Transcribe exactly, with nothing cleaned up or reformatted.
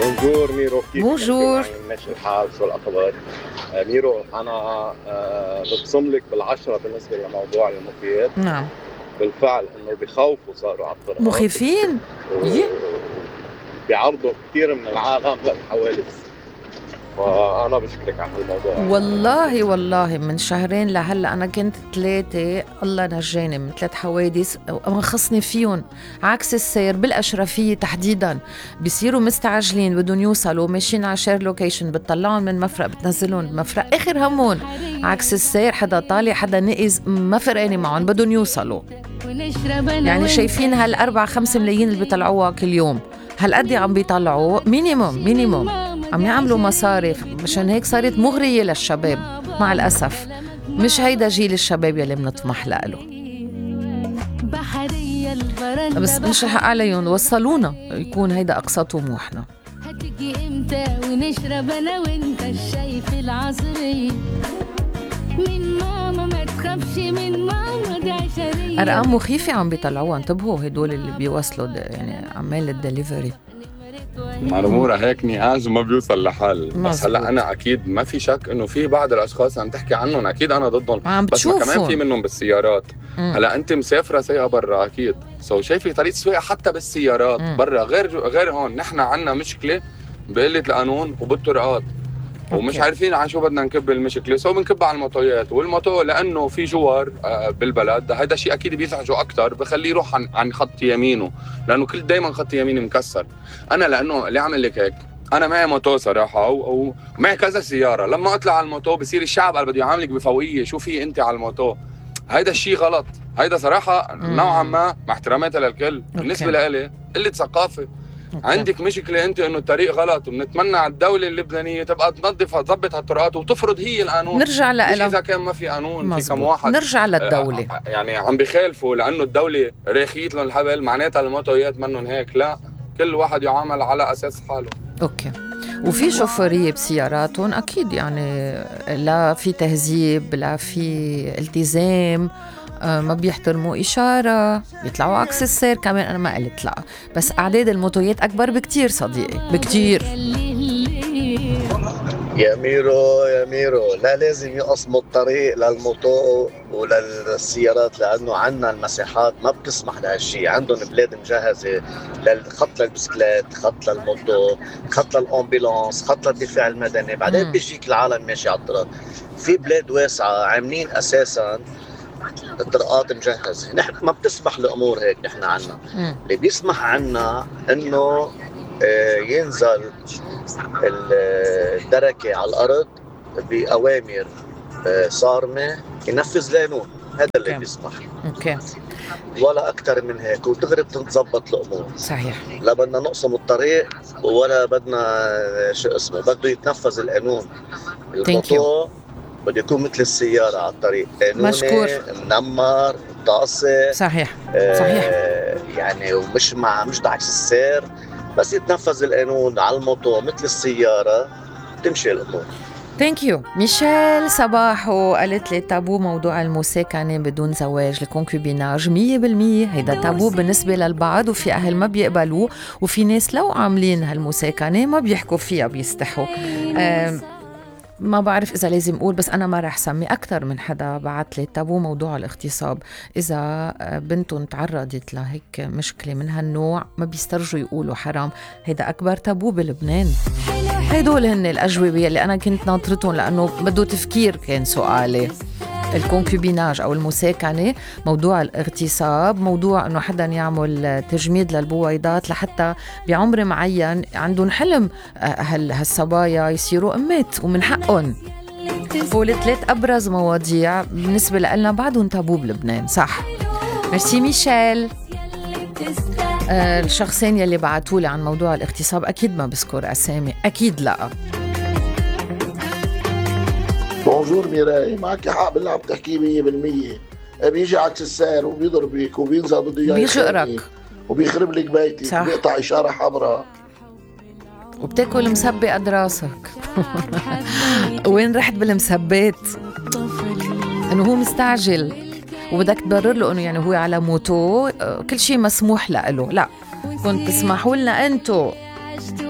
بونجور ميرو، كيف بونجور. ماشي الحال؟ شو الأخبار؟ آه، ميرو أنا آه، ببصم لك بالعشرة بالنسبة لموضوع الموتيات. نعم. بالفعل إنه بخوفوا صاروا على الطرقات مخيفين. يه. وبيعرضوا كثير من العالم للحوادث، فأنا بشكرك على هالموضوع. والله والله من شهرين لهلا أنا كنت ثلاثة الله نجاني من ثلاث حوادث ومخصني فيهم. عكس السير بالأشرفية تحديدا بيصيروا مستعجلين بدهم يوصلوا ماشيين على شير لوكيشن، بتطلعون من مفرق بتنزلون بمفرق آخر همون. عكس السير حدا طالع حدا نقز ما فرقاني معهم بدهم يوصلوا. يعني شايفين هالأربع خمس ملايين اللي بيطلعوها كل يوم هالقد عم بيطلعوا مينيموم مينيموم عم يعملوا مصارف. مشان هيك صارت مغرية للشباب مع الأسف. مش هيدا جيل الشباب يلي بنطمح له. بس مش الحق عليهم وصلونا يكون هيدا أقصى طموحنا. هتيجي امتى ونشرب انا وانت الشاي في العصرية؟ من ماما ما تخافش من ماما دي عشرية. أرقام مخيفة عم بيطلعوها، انتبهوا هدول اللي بيوصلوا يعني عمال الدليفري. الأمور هيك نقاش وما بيوصل لحل. بس مزبوط. هلا أنا أكيد ما في شك إنه في بعض الأشخاص عم تحكي عنهم أكيد أنا ضدهم، عم بس ما كمان بتشوفوا. في منهم بالسيارات. مم. هلا أنت مسافرة سايقة برا أكيد، سو شايفي طريقة سواقة حتى بالسيارات مم. برا غير غير هون. نحن عنا مشكلة بقلة القانون وبالطرقات ومش أوكي. عارفين عن شو بدنا نكب المشكلة، سو بنكبها على الموتويات. والموتو لأنه في جوار آه، بالبلد هذا شيء أكيد بيزعجه أكتر، بخليه يروح عن, عن خط يمينه لأنه كل دايما خط يميني مكسر. أنا لأنه اللي عمل لك هيك، أنا معي موتو صراحة أو معي كذا سيارة، لما أطلع على الموتو بصير الشعب قال بده يعاملك بفوقية، شو في أنت على الموتو؟ هيدا الشيء غلط. هيدا صراحة مم. نوعا ما مع احتراماتي للكل بالنسبة لإلي قلة ثقافة. أوكي. عندك مشكلة أنت إنه الطريق غلط، وبنتمنى على الدولة اللبنانية تبقى تنظف تظبط هالطرقات وتفرض هي القانون. نرجع مش لها. إذا كان ما في قانون في كم مزبوط. واحد نرجع للدولة. آه، يعني عم بيخالفوا لأنه الدولة ريخيت لهم الحبل، معناتها الموتويات منهم هيك. لا، كل واحد يعامل على أساس حاله. اوكي. وفي شوفورية بسياراتهم اكيد يعني لا في تهذيب لا في التزام، آه، ما بيحترموا إشارة، بيطلعوا عكس السير كمان. أنا ما قلت لا، بس أعداد الموتويات أكبر بكتير صديقي بكتير. يا ميرو يا ميرو، لا لازم يقسموا الطريق للموتو وللسيارات لأنه عنا المساحات ما بتسمح لهالشي. عندهم بلاد مجهزة للخط للبسكليت، خط للموتو، خط للأمبيلانس، خط للدفاع المدني. بعدين مم. بيجيك العالم ماشي على الطرق. في بلاد واسعة عاملين أساساً الطرقات مجهزة. نحن ما بتسمح لأمور هيك. نحن عنا مم. اللي بيسمح عنا إنه آه، ينزل الدركة على الأرض بأوامر آه، صارمة، ينفذ القانون. هذا اللي أوكي. بيسمح، أوكي. ولا أكتر من هيك. ودغري بتتظبط الأمور. صحيح. لا بدنا نقسم الطريق ولا بدنا آه، شو اسمه، بده يتنفذ القانون. الموتو بده يكون مثل السيارة على الطريق، قانوني مشكور. منمر طاسة. صحيح. آه، صحيح. يعني ومش مع مش عكس السير، بس يتنفذ القانون على الموتو مثل السيارة تمشي الأمور. ثانك يو. ميشيل صباح وقالت لي تابو موضوع المساكنة بدون زواج، الكونكوبيناج مية بالمية هيدا تابو بالنسبة للبعض، وفي أهل ما بيقبلوه، وفي ناس لو عاملين هالمساكنة ما بيحكوا فيها بيستحوا. ما بعرف إذا لازم أقول، بس أنا ما رح سمي. أكتر من حدا بعت لي تابو موضوع الاغتصاب. إذا بنتهم تعرضت لهيك مشكلة من هالنوع ما بيسترجوا يقولوا حرام. هيدا أكبر تابو بلبنان. هيدول هن الأجوبة اللي أنا كنت ناطرتهم لأنه بده تفكير. كان سؤالي الكونكوبيناج أو المساكنة، موضوع الاغتصاب، موضوع أنه حدا يعمل تجميد للبويضات لحتى بعمر معين عندهم حلم هالصبايا يصيروا أمات ومن حقهم. والثلاث أبرز مواضيع بالنسبة لنا بعدهم تابو بلبنان. صح. ميرسي ميشيل. آه الشخصين يلي بعتولي عن موضوع الاغتصاب أكيد ما بذكر أسامي، أكيد لا. بونجور ميراي، معك حق بالله عم تحكي مية بالمية. بيجي عكس السير وبيضربك وبينزل بده اياه بيغرقك وبيخرب لك بيتك وبيقطع إشارة حمراء وبتاكل مسبة قد راسك. وين رحت بالمسبات؟ انه هو مستعجل وبدك تبرر له انه يعني هو على موتو كل شيء مسموح له. لا، كنت تسمحوا لنا انتو